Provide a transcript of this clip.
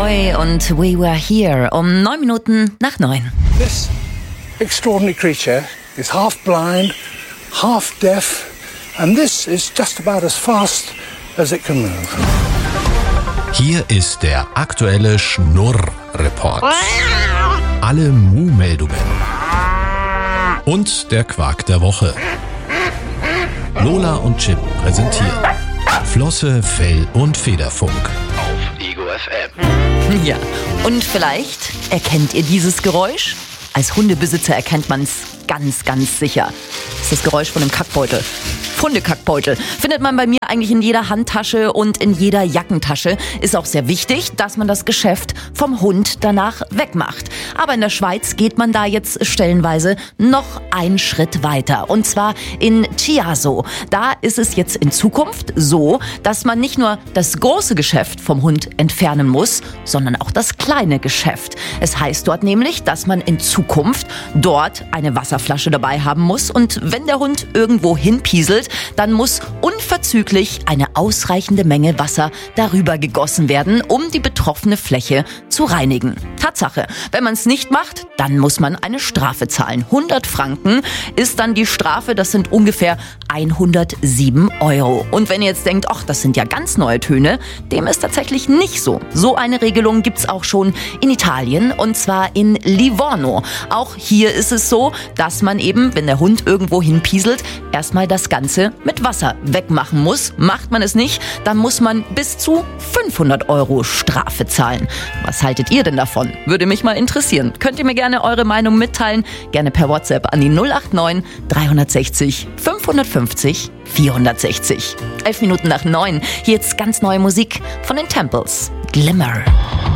Boy und We Were Here um 9 Minuten nach 9. This extraordinary creature is half blind, half deaf, and this is just about as fast as it can move. Hier ist der aktuelle Schnurr-Report. Alle Mu-Meldungen. Und der Quark der Woche. Lola und Chip präsentieren Flosse, Fell und Federfunk. Auf Ego FM. Ja, und vielleicht erkennt ihr dieses Geräusch? Als Hundebesitzer erkennt man es ganz, ganz sicher. Das ist das Geräusch von einem Kackbeutel. Hundekackbeutel findet man bei mir eigentlich in jeder Handtasche und in jeder Jackentasche. Ist auch sehr wichtig, dass man das Geschäft vom Hund danach wegmacht. Aber in der Schweiz geht man da jetzt stellenweise noch einen Schritt weiter. Und zwar in Chiasso. Da ist es jetzt in Zukunft so, dass man nicht nur das große Geschäft vom Hund entfernen muss, sondern auch das kleine Geschäft. Es heißt dort nämlich, dass man in Zukunft dort eine Wasserflasche dabei haben muss. Und wenn der Hund irgendwo hinpieselt, dann muss unverzüglich eine ausreichende Menge Wasser darüber gegossen werden, um die betroffene Fläche zu reinigen. Tatsache, wenn man es nicht macht, dann muss man eine Strafe zahlen. 100 Franken ist dann die Strafe, das sind ungefähr 107 €. Und wenn ihr jetzt denkt, ach, das sind ja ganz neue Töne, dem ist tatsächlich nicht so. So eine Regelung gibt's auch schon in Italien, und zwar in Livorno. Auch hier ist es so, dass man eben, wenn der Hund irgendwo hinpieselt, erstmal das Ganze mit Wasser wegmachen muss. Macht man es nicht, dann muss man bis zu 500 € Strafe zahlen. Was haltet ihr denn davon? Würde mich mal interessieren. Könnt ihr mir gerne eure Meinung mitteilen? Gerne per WhatsApp an die 089 360 550 460. 11 Minuten nach 9. Hier jetzt ganz neue Musik von den Temples. Glimmer.